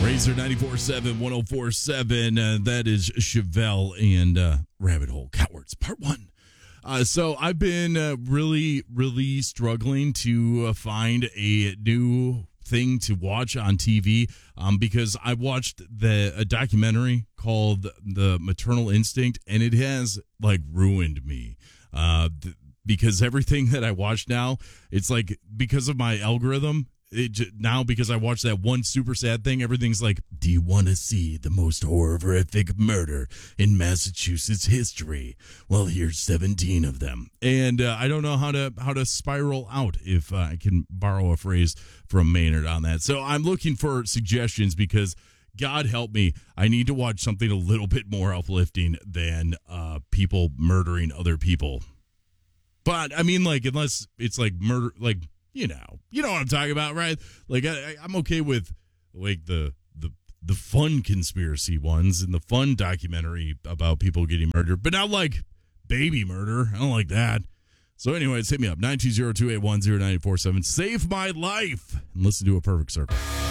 Razor 94.7, 104.7. That is Chevelle and Rabbit Hole Cowards, part 1. So I've been really struggling to find a new thing to watch on TV because I watched a documentary called The Maternal Instinct, and it has like ruined me. Because everything that I watch now, it's like because of my algorithm. Now, because I watched that one super sad thing, everything's like, do you want to see the most horrific murder in Massachusetts history? Well, here's 17 of them. And I don't know how to spiral out, if I can borrow a phrase from Maynard on that. So I'm looking for suggestions because, God help me, I need to watch something a little bit more uplifting than people murdering other people. But, I mean, like, unless it's like murder, like, you know what I'm talking about, right? Like I'm okay with like the fun conspiracy ones and the fun documentary about people getting murdered, but not like baby murder. I don't like that. So anyways, hit me up 920-281-0947. Save my life and listen to A Perfect Circle.